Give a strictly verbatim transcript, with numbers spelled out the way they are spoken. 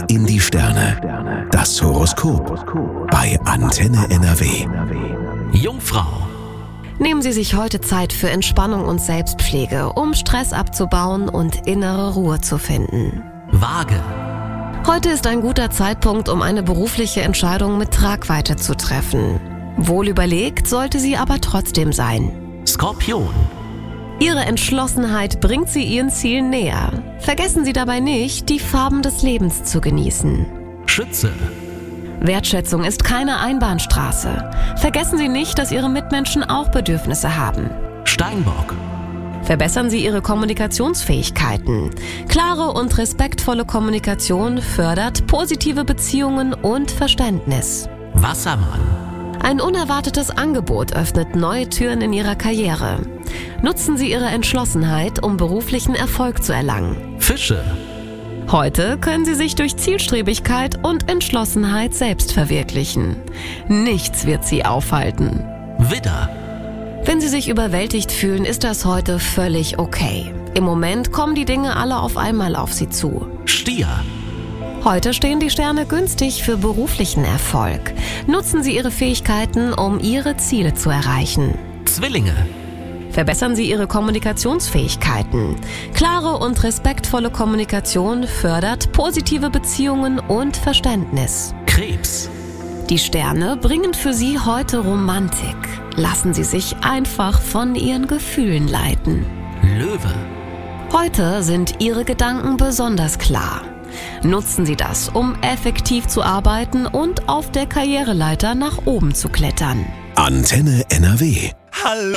in die Sterne. Das Horoskop bei Antenne N R W. Jungfrau. Nehmen Sie sich heute Zeit für Entspannung und Selbstpflege, um Stress abzubauen und innere Ruhe zu finden. Waage. Heute ist ein guter Zeitpunkt, um eine berufliche Entscheidung mit Tragweite zu treffen. Wohl überlegt sollte sie aber trotzdem sein. Skorpion. Ihre Entschlossenheit bringt Sie Ihren Zielen näher. Vergessen Sie dabei nicht, die Farben des Lebens zu genießen. Schütze. Wertschätzung ist keine Einbahnstraße. Vergessen Sie nicht, dass Ihre Mitmenschen auch Bedürfnisse haben. Steinbock. Verbessern Sie Ihre Kommunikationsfähigkeiten. Klare und respektvolle Kommunikation fördert positive Beziehungen und Verständnis. Wassermann. Ein unerwartetes Angebot öffnet neue Türen in Ihrer Karriere. Nutzen Sie Ihre Entschlossenheit, um beruflichen Erfolg zu erlangen. Fische. Heute können Sie sich durch Zielstrebigkeit und Entschlossenheit selbst verwirklichen. Nichts wird Sie aufhalten. Widder. Wenn Sie sich überwältigt fühlen, ist das heute völlig okay. Im Moment kommen die Dinge alle auf einmal auf Sie zu. Stier. Heute stehen die Sterne günstig für beruflichen Erfolg. Nutzen Sie Ihre Fähigkeiten, um Ihre Ziele zu erreichen. Zwillinge. Verbessern Sie Ihre Kommunikationsfähigkeiten. Klare und respektvolle Kommunikation fördert positive Beziehungen und Verständnis. Krebs. Die Sterne bringen für Sie heute Romantik. Lassen Sie sich einfach von Ihren Gefühlen leiten. Löwe. Heute sind Ihre Gedanken besonders klar. Nutzen Sie das, um effektiv zu arbeiten und auf der Karriereleiter nach oben zu klettern. Antenne N R W. Hallo